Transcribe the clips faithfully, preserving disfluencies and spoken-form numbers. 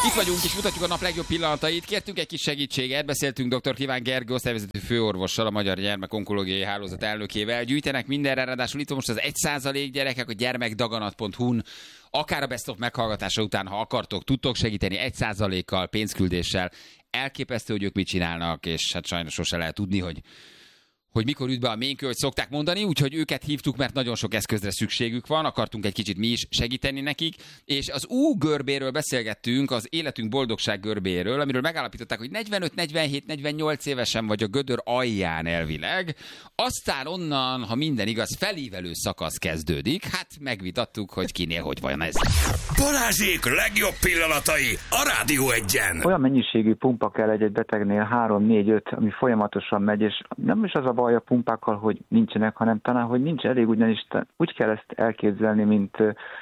Itt vagyunk és mutatjuk a nap legjobb pillanatait. Kértünk egy kis segítséget, beszéltünk dr. Kiván Gergő, osztályvezető főorvossal, a Magyar Gyermekonkológiai Hálózat elnökével. Gyűjtenek mindenre, ráadásul itt van most az egy százalék gyerekek, a gyermekdaganat pont hu-n. Akár a Best of meghallgatása után, ha akartok, tudtok segíteni egy százalékkal, pénzküldéssel. Elképesztő, hogy ők mit csinálnak, és hát sajnos sose lehet tudni, hogy hogy mikor üt be a ménkő, hogy szokták mondani, úgyhogy őket hívtuk, mert nagyon sok eszközre szükségük van, akartunk egy kicsit mi is segíteni nekik, és az U görbéről beszélgettünk, az életünk boldogság görbéről, amiről megállapították, hogy negyvenöt, negyvenhét, negyvennyolc évesen vagy a gödör alján elvileg, aztán onnan, ha minden igaz, felívelő szakasz kezdődik, hát megvitattuk, hogy kinél hogy van ez. Balázsék legjobb pillanatai a Rádió Egyen. Olyan mennyiségű pumpa kell egy-egy betegnél, három, négy, öt, ami folyamatosan megy, és nem is az a baj a pumpákkal, hogy nincsenek, hanem talán, hogy nincs elég, ugyanis úgy kell ezt elképzelni, mint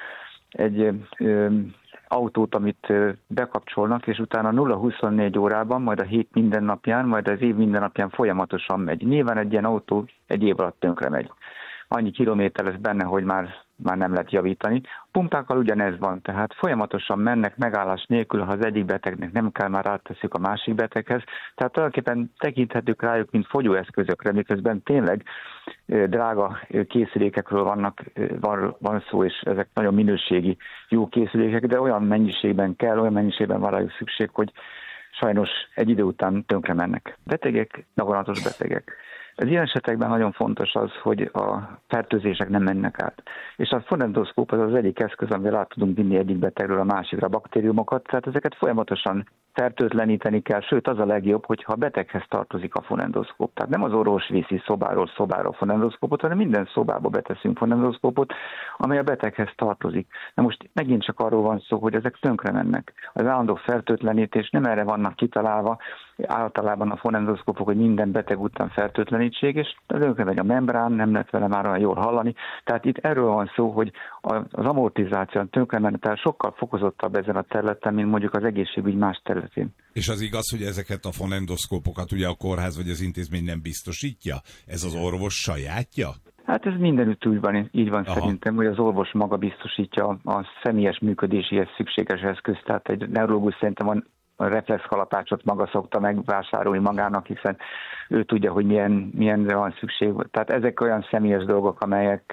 egy ö, autót, amit ö, bekapcsolnak, és utána nulla huszonnégy órában, majd a hét minden napján, majd az év minden napján folyamatosan megy. Nyilván egy ilyen autó egy év alatt tönkre megy. Annyi kilométer lesz benne, hogy már, már nem lehet javítani. A pumpákkal ugyanez van, tehát folyamatosan mennek megállás nélkül, ha az egyik betegnek nem kell, már átteszük a másik beteghez. Tehát tulajdonképpen tekinthetők rájuk, mint fogyóeszközökre, miközben tényleg drága készülékekről vannak, van, van szó, és ezek nagyon minőségi jó készülékek, de olyan mennyiségben kell, olyan mennyiségben van rájuk szükség, hogy sajnos egy idő után tönkre mennek. Betegek, daganatos betegek. Az ilyen esetekben nagyon fontos az, hogy a fertőzések nem mennek át. És a fonendoszkóp az az egyik eszköz, amivel át tudunk vinni egyik betegről a másikra a baktériumokat, tehát ezeket folyamatosan fertőtleníteni kell, sőt az a legjobb, hogyha a beteghez tartozik a fonendoszkóp. Tehát nem az orvos viszi szobáról szobára a fonendoszkópot, hanem minden szobába beteszünk fonendoszkópot, amely a beteghez tartozik. Na most megint csak arról van szó, hogy ezek tönkre mennek. Az állandó fertőtlenítés nem erre vannak kitalálva, általában a fonendoszkópok, hogy minden beteg után fertőtlenítség, és tönkre megy a membrán, nem lehet vele már olyan jól hallani. Tehát itt erről van szó, hogy az amortizáció, a tönkremenetel sokkal fokozottabb ezen a területen, mint mondjuk az egészségügy más területén. És az igaz, hogy ezeket a fonendoszkópokat ugye a kórház vagy az intézmény nem biztosítja? Ez az orvos sajátja? Hát ez mindenütt úgy van, így van. Aha. Szerintem, hogy az orvos maga biztosítja a személyes működéséhez szükséges eszközt. Tehát egy neurológus szerintem van a reflexkalapácsot maga szokta megvásárolni magának, hiszen ő tudja, hogy milyen, milyenre van szükség. Tehát ezek olyan személyes dolgok, amelyek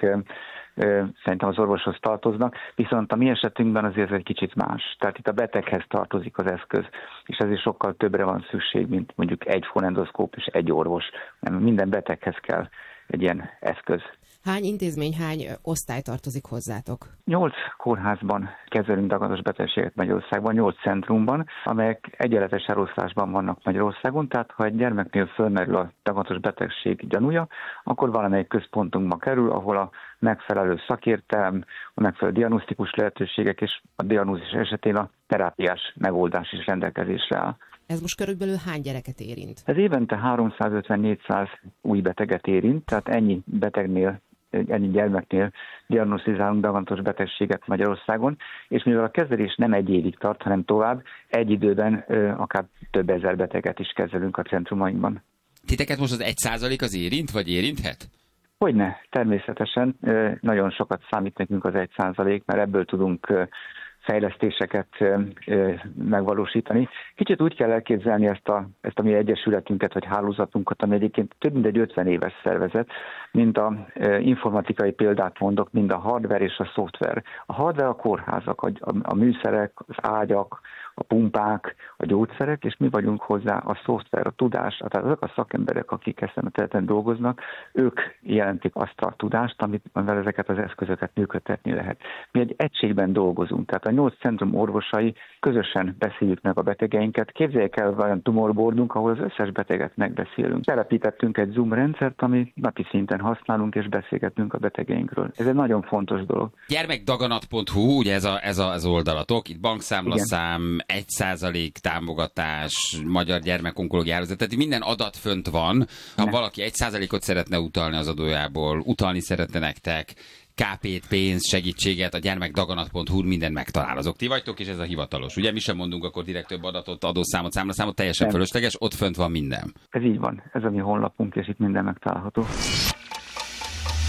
ö, szerintem az orvoshoz tartoznak, viszont a mi esetünkben azért egy kicsit más. Tehát itt a beteghez tartozik az eszköz, és ezért sokkal többre van szükség, mint mondjuk egy fonendoszkóp és egy orvos. Nem, minden beteghez kell egy ilyen eszköz. Hány intézmény, hány osztály tartozik hozzátok? Nyolc kórházban kezelünk daganatos betegséget Magyarországban, nyolc centrumban, amelyek egyenletes eloszlásban vannak Magyarországon, tehát ha egy gyermeknél fölmerül a daganatos betegség gyanúja, akkor valamelyik központunkba kerül, ahol a megfelelő szakértelem, a megfelelő diagnosztikus lehetőségek és a diagnózis esetén a terápiás megoldás is rendelkezésre áll. Ez most körülbelül hány gyereket érint? Ez évente háromszázötven-négyszáz új beteget érint, tehát ennyi betegnél, ennyi gyermeknél diagnosztizálunk daganatos betegséget Magyarországon, és mivel a kezelés nem egy évig tart, hanem tovább, egy időben ö, akár több ezer beteget is kezelünk a centrumainkban. Titeket most az egy százalék az érint, vagy érinthet? Hogyne, természetesen ö, nagyon sokat számít nekünk az egy százalék, mert ebből tudunk ö, fejlesztéseket ö, ö, megvalósítani. Kicsit úgy kell elképzelni ezt a, ezt a mi egyesületünket, vagy hálózatunkat, ami egyébként több mint egy ötven éves szervezet, mint a ö, informatikai példát mondok, mind a hardware és a szoftver. A hardware a kórházak, a, a, a műszerek, az ágyak, a pumpák, a gyógyszerek, és mi vagyunk hozzá a szoftver, a tudás, tehát azok a szakemberek, akik ezen a területen dolgoznak, ők jelentik azt a tudást, amit, amivel ezeket az eszközöket működtetni lehet. Mi egy egységben dolgozunk, tehát a nyolc centrum orvosai közösen beszéljük meg a betegeinket. Képzeljék el olyan tumorboardunk, ahol az összes beteget megbeszélünk. Telepítettünk egy Zoom rendszert, amit napi szinten használunk, és beszélgetünk a betegeinkről. Ez egy nagyon fontos dolog. Gyermekdaganat pont hu, ugye ez, a, ez a, az oldalatok, itt bankszámlaszám, egy százalék támogatás, Magyar Gyermekonkológiai Hálózat, tehát minden adat fönt van. Ha ne. valaki egy százalékot szeretne utalni az adójából, utalni szeretne nektek, ká pét, pénz, segítséget, a gyermekdaganat pont hu minden megtalál. Azok ti vagytok, és ez a hivatalos. Ugye mi sem mondunk akkor direkt több adatot, adószámot, számlaszámot, teljesen Nem. fölösleges, ott fönt van minden. Ez így van, ez a mi honlapunk, és itt minden megtalálható.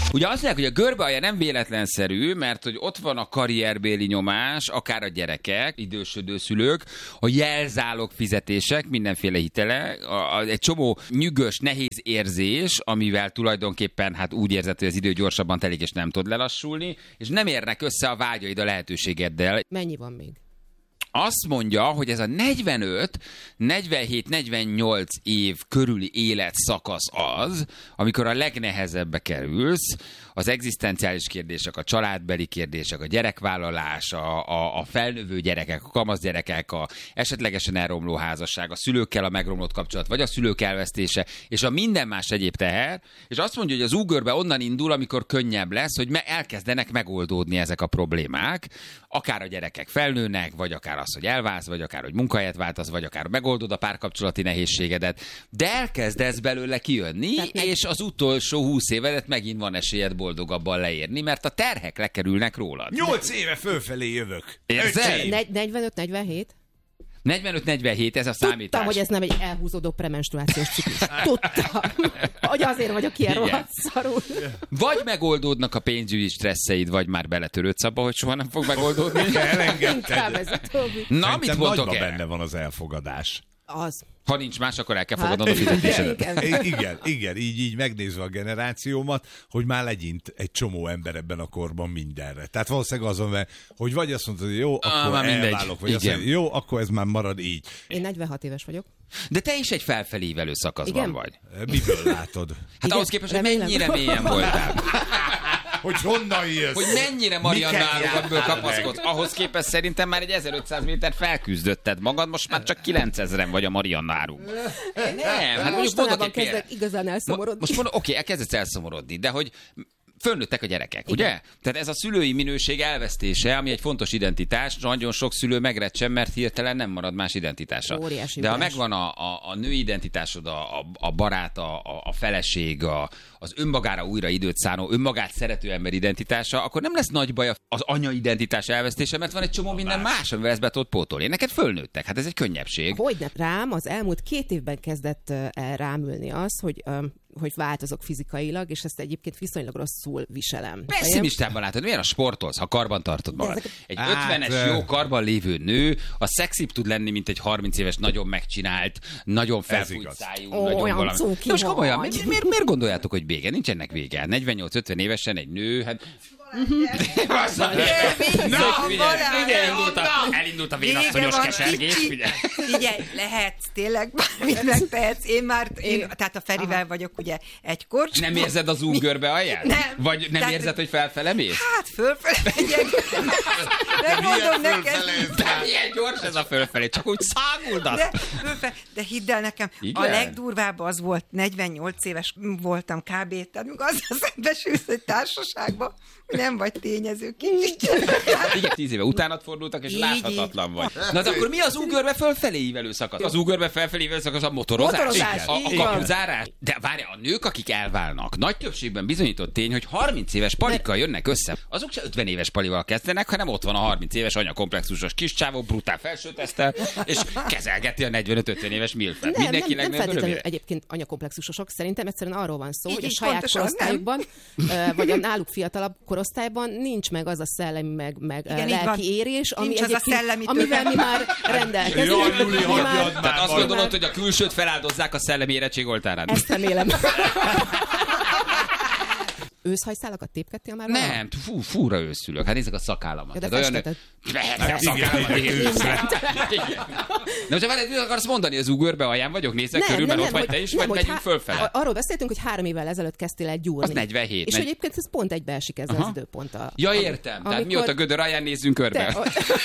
Ugye azt mondják, hogy a görbealja nem véletlenszerű, mert hogy ott van a karrierbéli nyomás, akár a gyerekek, idősödő szülők, a jelzálog fizetések, mindenféle hitele, a, a, egy csomó nyűgös, nehéz érzés, amivel tulajdonképpen hát úgy érzed, hogy az idő gyorsabban telik, és nem tud lelassulni, és nem érnek össze a vágyaid a lehetőségeddel. Mennyi van még? Azt mondja, hogy ez a negyvenöt, negyvenhét, negyvennyolc év körüli életszakasz az, amikor a legnehezebbe kerülsz, az egzisztenciális kérdések, a családbeli kérdések, a gyerekvállalás, a, a, a felnövő gyerekek, a kamasz gyerekek, a esetlegesen elromló házasság, a szülőkkel a megromlott kapcsolat, vagy a szülők elvesztése, és a minden más egyéb teher, és azt mondja, hogy az ugörbe onnan indul, amikor könnyebb lesz, hogy me- elkezdenek megoldódni ezek a problémák, akár a gyerekek felnőnek, vagy akár az, hogy elválsz, vagy akár, hogy munkahelyet váltasz, vagy akár megoldod a párkapcsolati nehézségedet, de elkezdesz belőle kijönni, Tehát meg... és az utolsó húsz évedet megint van esélyed boldogabban leérni, mert a terhek lekerülnek rólad. Nyolc éve fölfelé jövök. Érzed? negyvenöt negyvenhét? negyvenöt negyvenhét, ez a számítás. Tudtam, hogy ez nem egy elhúzódó premenstruációs ciklus. Tudtam, hogy azért vagyok ilyen rohadt szarul. Vagy megoldódnak a pénzügyi stresszeid, vagy már beletörődsz abba, hogy soha nem fog megoldódni. Inkább ez a többi. Na, mit mondtok el? Benne van az elfogadás. Az. Ha nincs más, akkor el kell Hát, fogadnod a fizetésedet. igen. Igen, igen, így, így megnézve a generációmat, hogy már legyint egy csomó ember ebben a korban mindenre. Tehát valószínűleg azon, mert, hogy vagy azt mondod, hogy jó, akkor ah, elválok, vagy azt mondod, jó, akkor ez már marad így. Én negyvenhat éves vagyok. De te is egy felfelévelő szakaszban Igen? vagy. Miből látod? Hát Igen, ahhoz képest, hogy remélem. mennyire mélyen voltál. Hogy honnan jössz? Hogy mennyire Marianna árugatból kapaszkodsz. Ahhoz képest szerintem már egy ezerötszáz méter felküzdötted magad, most már csak kilencezren vagy a Marianna áru. Nem, hát mondjuk mondok egy példát. kezdek igazán elszomorodni. Most mondom, oké, elkezdesz elszomorodni, de hogy fölnőttek a gyerekek, igen. Ugye? Tehát ez a szülői minőség elvesztése, ami egy fontos identitás, nagyon sok szülő megrecsen, mert hirtelen nem marad más identitása. Óriási de ha ugrás. megvan a, a, a női identitásod, a, a, a barát, a, a feleség, a, az önmagára újra időt szánó, önmagát szerető ember identitása, akkor nem lesz nagy baj az anya identitás elvesztése, mert van egy csomó minden más, amivel ezt be tudod pótolni. Neked fölnőttek, hát ez egy könnyebbség. Hogyne, rám az elmúlt két évben kezdett el rámülni az, hogy, um, hogy változok fizikailag, és ezt egyébként viszonylag rosszul viselem. Pessimistában látod, milyen a sportolsz, ha karban tartod magad. ezek- Egy Hát, ötvenes ö- jó karban lévő nő, a szexibb tud lenni, mint egy harminc éves, nagyon megcsinált, nagyon felfújt igaz. szájú, Ó, nagyon olyan valami. cuki De most komolyan, vagy. mi- miért, miért gondoljátok, hogy vége? Nincs ennek vége. negyvennyolc ötven évesen egy nő, hát... Na, elindult a, elindult a vénasszonyos kesergés, figyelj. Figyelj, lehetsz, tényleg bármit megtehetsz. Én már, én, tehát a Ferivel vagyok ugye egy korcsban. Nem érzed az úgörbe alját? Nem. Vagy nem Tehát- érzed, hogy felfele mész? Hát fölfelé megyek. Nem mondom neked. De milyen gyors ez a fölfelé, csak úgy száguldasz. De, fölfelé, de hidd el nekem, Igen? a legdurvább az volt, negyvennyolc éves voltam kb. Tehát amikor azzal szembesülsz egy társaságba, nem vagy tényező kicsit. Igen, tíz éve utánat fordultak, és Így, láthatatlan vagy. Na de akkor mi az úgörbe fölfelé ívelő szakasz? Az úgörbe felfelé ívelő szakasz a motorozás? Motorozás, A, a így van. kapuzárás? De várj, a nők, akik elválnak, nagy többségben bizonyított tény, hogy harminc éves palikkal jönnek össze. Azok se ötven éves palival kezdenek, hanem ott van a harminc éves anyakomplexusos kis csávó, brutál felsőtesztel, és kezelgeti a negyvenöt ötven éves milfet. Nem, Mindenki nem, nem legnagyobb feltétlenül örömére. egyébként anyakomplexusosok. Szerintem egyszerűen arról van szó, Így, hogy a így, saját pontosan, korosztályukban, ö, vagy a náluk fiatalabb korosztályban nincs meg az a szellemi, meg, meg Igen, ö, így van. lelki érés, ami Nincs az a egyébként, szellemi amivel mi tőke. már rendelkezünk. Jaj, Juli, Mi hagyjad már- már. Tehát azt Már- gondolod, hogy a külsőt feláldozzák a szellemi érettség oltárán? Ezt remélem. Őszhajszálakat tépkedtél már? valaha? Nem, fú, fúra őszülök. Hát nézzük a szakállamat. Ja, de Tehát festetted. Persze, a szakállamat, igen. Igen. De most várj, mit akarsz mondani, az ugörbe alján vagyok? Nézzek körül, mert ott vagy te is, vagy hogy megyünk há- fölfele? a- Arról beszéltünk, hogy három évvel ezelőtt kezdtél el gyúrni. Az negyvenhét. És Negy- egyébként ez pont egybeesik ezzel Aha. az időponttal. Ja, Ami- értem. Tehát amikor- mióta gödör alján nézzünk körbe. Te-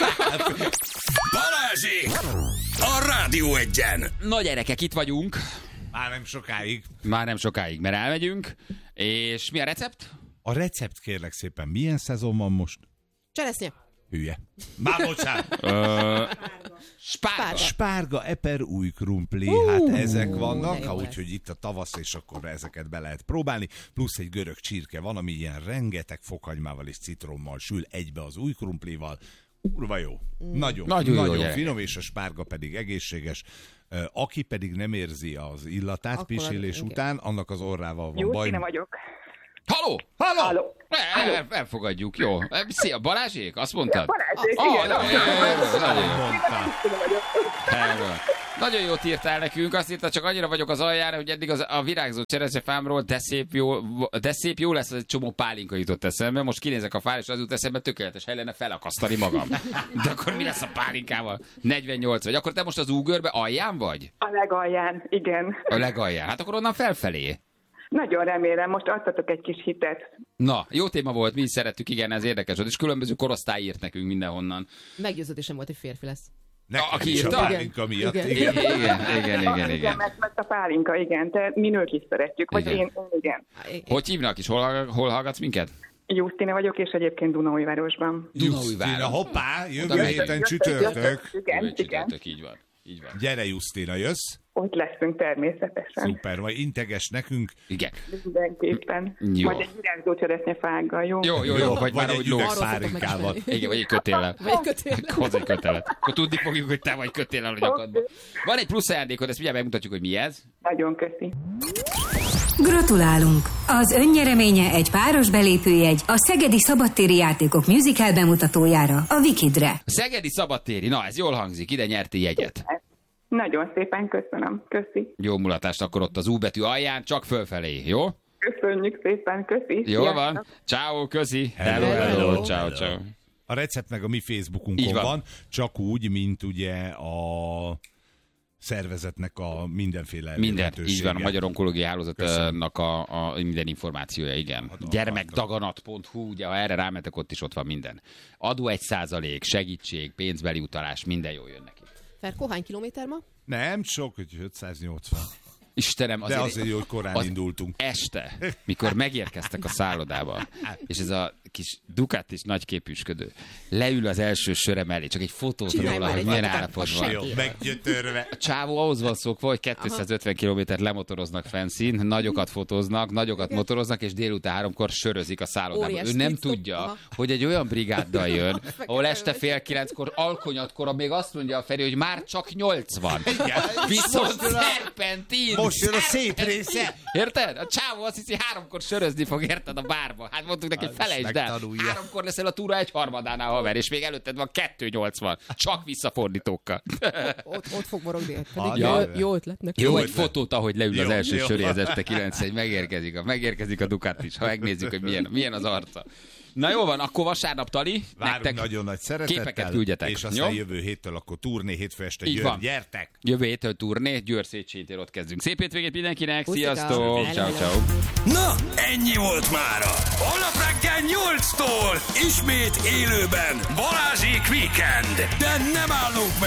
Balázsék! A Rádió Egyen! Na gyerekek, itt vagyunk. Már nem sokáig. Már nem sokáig, mert elmegyünk. És mi a recept? A recept kérlek szépen, milyen szezon van most? Cseresznye. Hülye. Már bocsánat. Spárga. Spárga, eper, új krumpli, uh, hát ezek de vannak, jó ha lesz. úgyhogy itt a tavasz, és akkor ezeket be lehet próbálni, plusz egy görög csirke van, ami ilyen rengeteg fokhagymával és citrommal sül egybe az új krumplival. Kurva jó. Nagyon, Nagyon jó, nagyon gyerekek. finom, és a spárga pedig egészséges. Ö, Aki pedig nem érzi az illatát Akkor pisilés igen. után, annak az orrával van Jó, baj. Tina vagyok. Halló! Halló! Halló. El, el, elfogadjuk, jó. Szia, Balázsék? Azt mondtad? Balázsék, Ah, igen. nagyon jó, nagyon jó. Mondta. Hello. Nagyon jót írtál nekünk, azt írta, csak annyira vagyok az aljára, hogy eddig az, a virágzó cseresznyefámról, de szép jó, de szép jó lesz, az egy csomó pálinka jutott eszembe. Most kinézek a fára, és az jut eszembe, tökéletes hely lenne felakasztani magam. De akkor mi lesz a pálinkával? negyvennyolc vagy. Akkor te most az Úgörbe alján vagy? A legalján, igen. A legalján. Hát akkor onnan felfelé. Nagyon remélem, most adtatok egy kis hitet. Na, jó téma volt, mi is szerettük, igen, ez érdekes volt, és különböző korosztály írt nekünk mindenhonnan. Meggyőződésem volt, hogy férfi lesz. Nekem Aki is a írta? pálinka miatt. Igen. Igen. Igen, igen, igen, igen. Igen, igen. mert, mert a pálinka, igen, te mi nők is szeretjük, vagy Igen. én, én, igen. Hogy hívnak is? Hol, hol hallgatsz minket? Jusztina vagyok, és egyébként Dunaújvárosban. Dunaújváros. Hoppá, jövő Oda héten megyünk. csütörtök. Igen, Jövő igen. csütörtök, így van. Így van. Gyere, Jusztina, jössz? Ott leszünk természetesen. Szuper, majd integes nekünk. Igen. Mindenképpen. Jó. Majd egy virágzó cseresznyefággal, jó? Jó, jó, jó, vagy vagy már egy ahogy üveg lógsz. Arról pálinkával. szoktak Igen, vagy egy kötéllel. Vagy egy kötél. Hozzá egy kötelet. Akkor tudni fogjuk, hogy te vagy kötéllel a nyakadban. Van egy plusz ajándékod, ezt mindjárt megmutatjuk, hogy mi ez. Nagyon köszi. Gratulálunk! Az önnyereménye egy páros belépőjegy a Szegedi Szabadtéri Játékok musical bemutatójára, a Wikidre. A Szegedi Szabadtéri, na ez jól hangzik, ide nyerti jegyet. Nagyon szépen köszönöm. Köszi. Jó mulatást akkor ott az U betű alján, csak fölfelé, jó? Köszönjük szépen, köszi. Jól Sziasztok. van. Ciao, köszi. Hello, Hello, hello. hello. Ciao, ciao. A recept meg a mi Így Facebookunkon van. van, csak úgy, mint ugye a szervezetnek a mindenféle Minden, elérhetősége. így van, a Magyar Onkológiai Hálózatnak Köszönöm. a, a minden információja, igen. Gyermekdaganat pont hu, ugye ha erre rámetek, ott is ott van minden. Adó egy százalék, segítség, pénzbeli utalás, minden jól jön neki. Ferkó, hány kilométer ma? Nem sok, hogy ötszáznyolcvan. Istenem, De azért, azért jó, hogy korán az indultunk. este, mikor megérkeztek a szállodába, és ez a kis Ducatis nagyképűsködő leül az első söre mellé, csak egy fotót Csinálj róla, már hogy egy milyen fotót a állapotban. segélyről. Jó, meggyötörve. A csávó ahhoz van szokva, hogy kétszázötven kilométert lemotoroznak fenszín, nagyokat fotóznak, nagyokat motoroznak, és délután háromkor sörözik a szállodában. Óriás Ő nem szisztok. tudja, Aha. hogy egy olyan brigáddal jön, ahol este fél kilenckor, alkonyatkor, még azt mondja a Feri, hogy már csak nyolc van. Viszont szerpentin! Most jön a szép része. Érted? A csávó azt hiszi, háromkor sörözni fog, érted, a bárba. Hát mondtuk neki, Az felejtsd el. megtanulja. Háromkor leszel a túra egy harmadánál, haver, és még előtted van kettő nyolcvan. Csak visszafordítókkal. Ott, ott fog morogni. Pedig Ah, jó, de- jó ötletnek. Jó, egy ötlet. fotót, ahogy leül az Jó, első jó. söréhez este kilenc egy megérkezik a, megérkezik a Ducatis, ha megnézzük, hogy milyen, milyen az arca. Na jó van, akkor vasárnap Tali, Várunk nektek nagyon nagy szeretettel. képeket küldjetek. És aztán jó? jövő héttől akkor turné, hétfő este Így Győr, van. gyertek! Jövő héttől turné, Győr Széchenyi ott kezdünk. Szép hétvégét mindenkinek, Puszika. sziasztok, Hello, ciao, hello. ciao. Na, ennyi volt mára. Holnap reggel nyolctól ismét élőben Balázsék Weekend. De nem állunk meg.